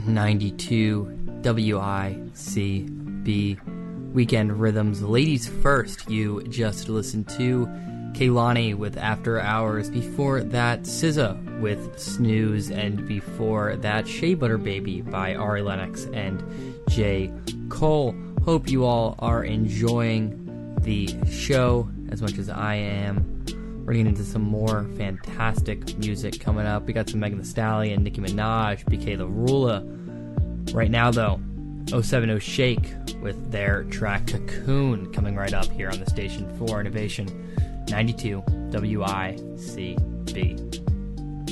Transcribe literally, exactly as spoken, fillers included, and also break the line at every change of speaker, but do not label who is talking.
ninety-two W I C B Weekend Rhythms. Ladies first, you just listened to Kehlani with After Hours. Before that, S Z A with Snooze. And before that, Shea Butter Baby by Ari Lennox and J. Cole. Hope you all are enjoying the show as much as I am. We're getting into some more fantastic music coming up. We got some Megan Thee Stallion, Nicki Minaj, B K La Rula. Right now, though, oh seven oh Shake with their track Cocoon coming right up here on the station for Innovation ninety-two W I C B.